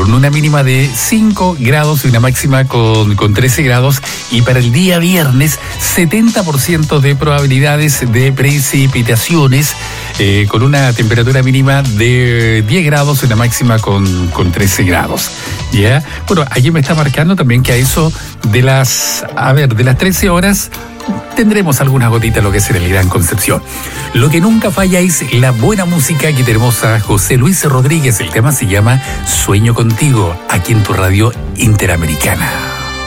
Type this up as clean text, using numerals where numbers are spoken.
con una mínima de 5 grados y una máxima con 13 grados. Y para el día viernes, 70% de probabilidades de precipitaciones, con una temperatura mínima de 10 grados y una máxima con 13 grados. ¿Ya? Bueno, allí me está marcando también que a eso de las 13 horas tendremos algunas gotitas, lo que es en el Gran Concepción. Lo que nunca falla es la buena música. Aquí tenemos a José Luis Rodríguez. El tema se llama Sueño Contigo, aquí en tu radio Interamericana.